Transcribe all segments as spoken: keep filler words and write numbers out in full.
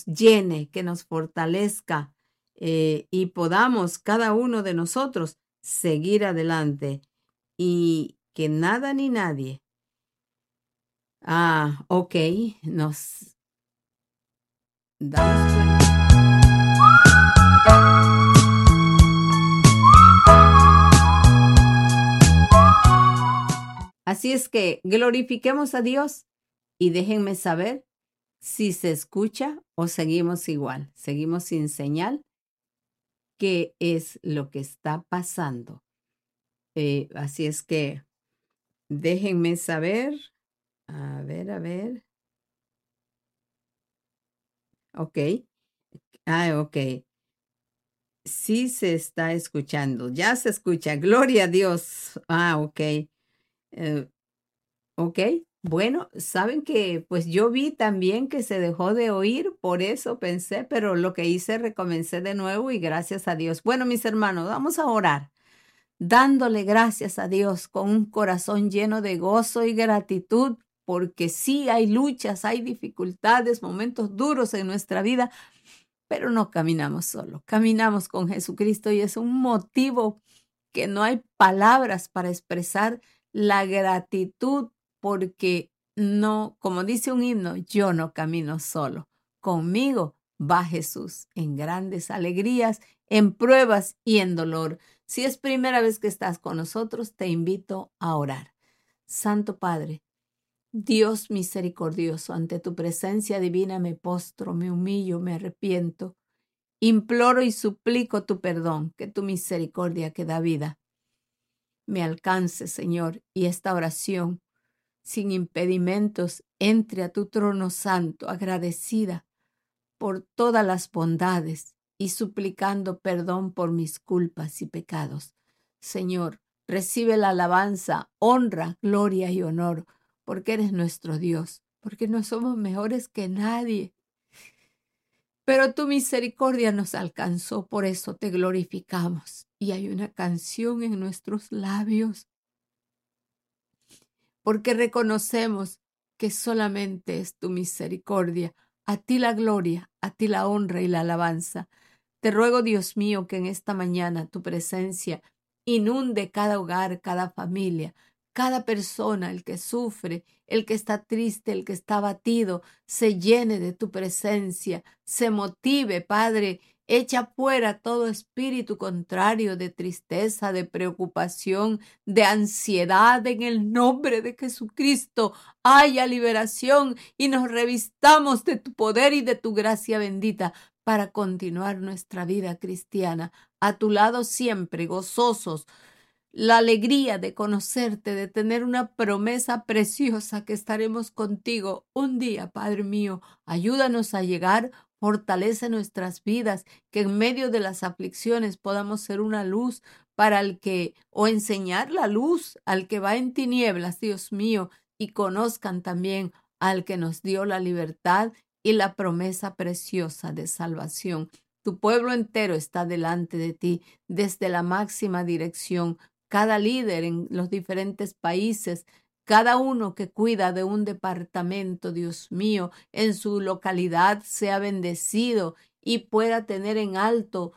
llene, que nos fortalezca eh, y podamos cada uno de nosotros seguir adelante y que nada ni nadie. Ah, ok, nos damos cuenta. Así es que glorifiquemos a Dios y déjenme saber si se escucha o seguimos igual, seguimos sin señal. ¿Qué es lo que está pasando? Eh, así es que déjenme saber. A ver, a ver. Ok. Ah, ok. Sí se está escuchando. Ya se escucha. Gloria a Dios. Ah, ok. Eh, ok. Bueno, saben que pues yo vi también que se dejó de oír, por eso pensé, pero lo que hice, recomencé de nuevo y gracias a Dios. Bueno, mis hermanos, vamos a orar, dándole gracias a Dios con un corazón lleno de gozo y gratitud, porque sí hay luchas, hay dificultades, momentos duros en nuestra vida, pero no caminamos solo, caminamos con Jesucristo y es un motivo que no hay palabras para expresar la gratitud, porque no, como dice un himno, yo no camino solo, conmigo va Jesús en grandes alegrías, en pruebas y en dolor. Si es primera vez que estás con nosotros, te invito a orar. Santo Padre, Dios misericordioso, ante tu presencia divina me postro, me humillo, me arrepiento. Imploro y suplico tu perdón, que tu misericordia que da vida me alcance, Señor, y esta oración sin impedimentos entre a tu trono santo, agradecida por todas las bondades y suplicando perdón por mis culpas y pecados. Señor, recibe la alabanza, honra, gloria y honor, porque eres nuestro Dios, porque no somos mejores que nadie. Pero tu misericordia nos alcanzó, por eso te glorificamos. Y hay una canción en nuestros labios, porque reconocemos que solamente es tu misericordia. A ti la gloria, a ti la honra y la alabanza. Te ruego, Dios mío, que en esta mañana tu presencia inunde cada hogar, cada familia, cada persona, el que sufre, el que está triste, el que está abatido, se llene de tu presencia, se motive, Padre. Echa fuera todo espíritu contrario de tristeza, de preocupación, de ansiedad. En el nombre de Jesucristo haya liberación y nos revistamos de tu poder y de tu gracia bendita para continuar nuestra vida cristiana a tu lado siempre, gozosos. La alegría de conocerte, de tener una promesa preciosa que estaremos contigo un día, Padre mío. Ayúdanos a llegar, fortalece nuestras vidas, que en medio de las aflicciones podamos ser una luz para el que, o enseñar la luz al que va en tinieblas, Dios mío, y conozcan también al que nos dio la libertad y la promesa preciosa de salvación. Tu pueblo entero está delante de ti desde la máxima dirección. Cada líder en los diferentes países, cada uno que cuida de un departamento, Dios mío, en su localidad sea bendecido y pueda tener en alto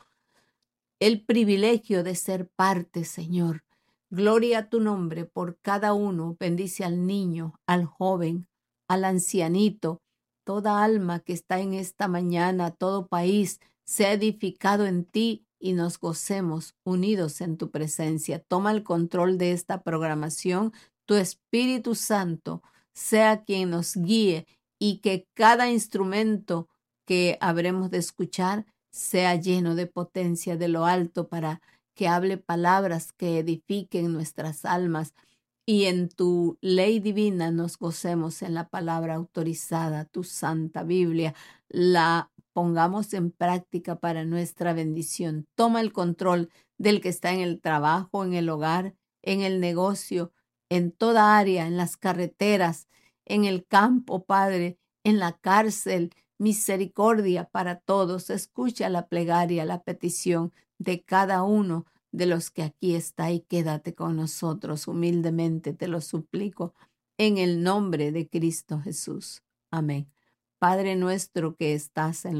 el privilegio de ser parte, Señor. Gloria a tu nombre por cada uno. Bendice al niño, al joven, al ancianito, toda alma que está en esta mañana, todo país, sea edificado en ti y nos gocemos unidos en tu presencia. Toma el control de esta programación. Tu Espíritu Santo sea quien nos guíe y que cada instrumento que habremos de escuchar sea lleno de potencia de lo alto para que hable palabras que edifiquen nuestras almas y en tu ley divina nos gocemos en la palabra autorizada, tu Santa Biblia, la pongamos en práctica para nuestra bendición. Toma el control del que está en el trabajo, en el hogar, en el negocio, en toda área, en las carreteras, en el campo, Padre, en la cárcel. Misericordia para todos. Escucha la plegaria, la petición de cada uno de los que aquí está y quédate con nosotros. Humildemente te lo suplico en el nombre de Cristo Jesús. Amén. Padre nuestro que estás en